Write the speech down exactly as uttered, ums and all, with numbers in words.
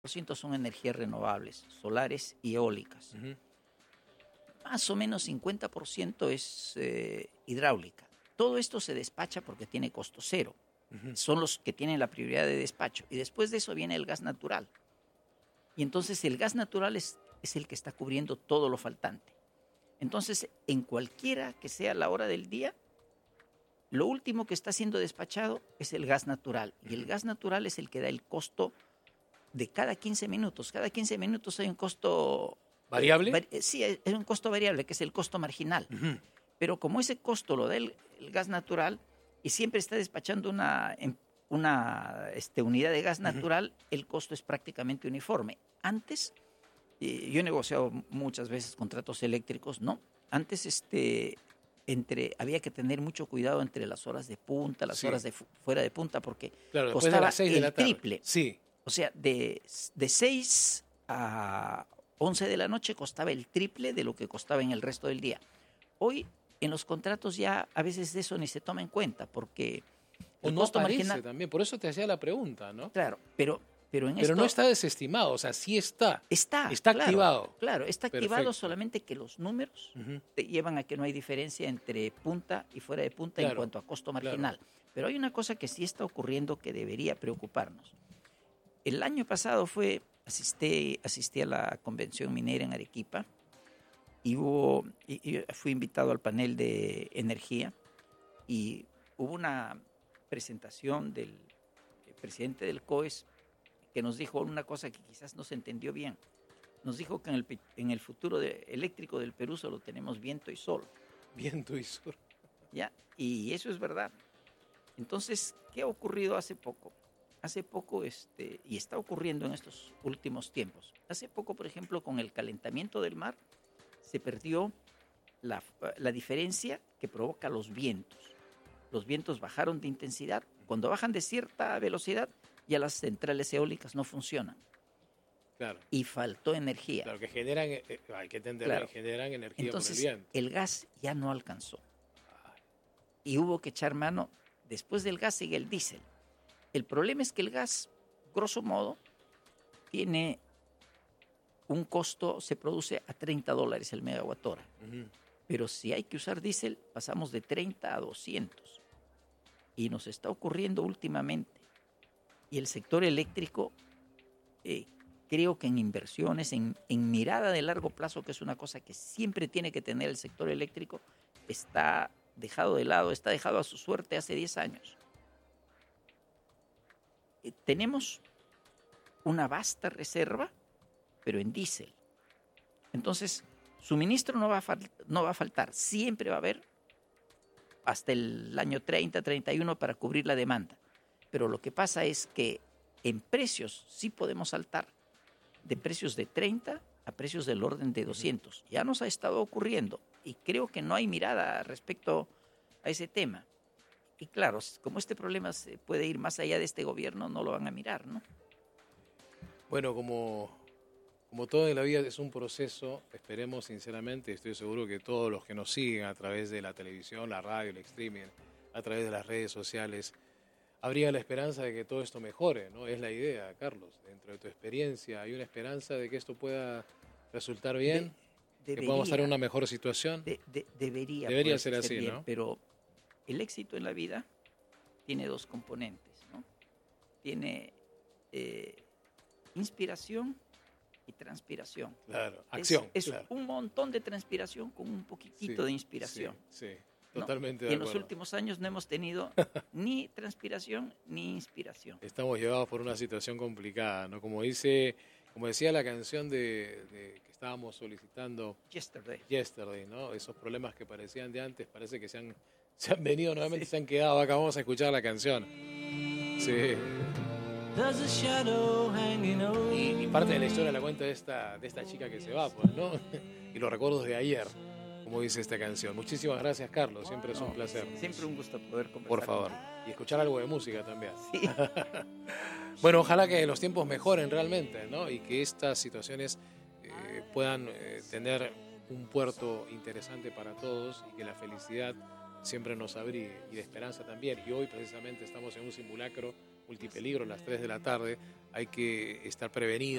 por ciento son energías renovables, solares y eólicas. Uh-huh. Más o menos cincuenta por ciento es eh, hidráulica. Todo esto se despacha porque tiene costo cero. Uh-huh. Son los que tienen la prioridad de despacho. Y después de eso viene el gas natural. Y entonces el gas natural es, es el que está cubriendo todo lo faltante. Entonces, en cualquiera que sea la hora del día, lo último que está siendo despachado es el gas natural. Y el gas natural es el que da el costo de cada quince minutos. Cada quince minutos hay un costo... ¿Variable? Eh, vari- sí, es un costo variable, que es el costo marginal. Uh-huh. Pero como ese costo lo da el, el gas natural y siempre está despachando una, una este, unidad de gas natural, uh-huh. el costo es prácticamente uniforme. Antes, eh, yo he negociado muchas veces contratos eléctricos, ¿no? Antes este, entre, había que tener mucho cuidado entre las horas de punta, las sí. horas de fu- fuera de punta, porque claro, costaba de las seis el de la tarde. triple. Sí. O sea, de, de seis a once de la noche costaba el triple de lo que costaba en el resto del día. Hoy, en los contratos ya a veces eso ni se toma en cuenta, porque o el no costo aparece marginal también, por eso te hacía la pregunta, ¿no? Claro, pero pero en pero esto no está desestimado, o sea, sí está. Está, está claro, activado. Claro, está activado, Perfecto. solamente que los números uh-huh. te llevan a que no hay diferencia entre punta y fuera de punta, claro, en cuanto a costo marginal. Claro. Pero hay una cosa que sí está ocurriendo que debería preocuparnos. El año pasado fue asistí asistí a la convención minera en Arequipa y hubo y, y fui invitado al panel de energía y hubo una presentación del presidente del COES que nos dijo una cosa que quizás no se entendió bien. Nos dijo que en el, en el futuro de, eléctrico del Perú solo tenemos viento y sol. Viento y sol. ¿Ya? Y eso es verdad. Entonces, ¿qué ha ocurrido hace poco? Hace poco, este, y está ocurriendo en estos últimos tiempos. Hace poco, por ejemplo, con el calentamiento del mar, se perdió la, la diferencia que provoca los vientos. Los vientos bajaron de intensidad. Cuando bajan de cierta velocidad, ya las centrales eólicas no funcionan. Claro. Y faltó energía. Claro, que generan, eh, hay que entender, claro. generan energía. Entonces, por el viento. El gas ya no alcanzó. Y hubo que echar mano. Después del gas sigue el diésel. El problema es que el gas, grosso modo, tiene un costo, se produce a treinta dólares el megawatt hora. Uh-huh. Pero si hay que usar diésel, pasamos de treinta a doscientos. Y nos está ocurriendo últimamente. Y el sector eléctrico, eh, creo que en inversiones, en, en mirada de largo plazo, que es una cosa que siempre tiene que tener el sector eléctrico, está dejado de lado, está dejado a su suerte hace diez años. Eh, tenemos una vasta reserva, pero en diésel. Entonces, suministro no va a fal- no va a faltar, siempre va a haber hasta el año treinta, treinta y uno para cubrir la demanda. Pero lo que pasa es que en precios sí podemos saltar de precios de treinta a precios del orden de doscientos. Ya nos ha estado ocurriendo y creo que no hay mirada respecto a ese tema. Y claro, como este problema se puede ir más allá de este gobierno, no lo van a mirar, ¿no? Bueno, como, como todo en la vida es un proceso, esperemos sinceramente, estoy seguro que todos los que nos siguen a través de la televisión, la radio, el streaming, a través de las redes sociales, habría la esperanza de que todo esto mejore, ¿no? Es la idea, Carlos. Dentro de tu experiencia, ¿hay una esperanza de que esto pueda resultar bien? De, debería, ¿que podamos estar en una mejor situación? De, de, debería debería ser, ser así, bien, ¿no? Pero el éxito en la vida tiene dos componentes, ¿no? Tiene eh, inspiración y transpiración. Claro, acción. Es, es claro. un montón de transpiración con un poquitito sí, de inspiración. Sí, sí. Totalmente ¿no? de Y en acuerdo. los últimos años no hemos tenido ni transpiración ni inspiración. Estamos llevados por una situación complicada, ¿no? Como dice, como decía la canción de, de que estábamos solicitando Yesterday. Yesterday, ¿no? Esos problemas que parecían de antes, parece que se han, se han venido nuevamente, sí. se han quedado acá. Vamos a escuchar la canción. Sí. Y, y parte de la historia la cuenta de esta, de esta chica que se va, pues, ¿no? Y los recuerdos de ayer, como dice esta canción. Muchísimas gracias, Carlos. Siempre es no, un placer. Siempre un gusto poder conversar. Por favor. Y escuchar algo de música también. Sí. Bueno, ojalá que los tiempos mejoren realmente, ¿no? Y que estas situaciones eh, puedan eh, tener un puerto interesante para todos y que la felicidad siempre nos abrigue y la esperanza también. Y hoy precisamente estamos en un simulacro multipeligro a las tres de la tarde, hay que estar prevenido.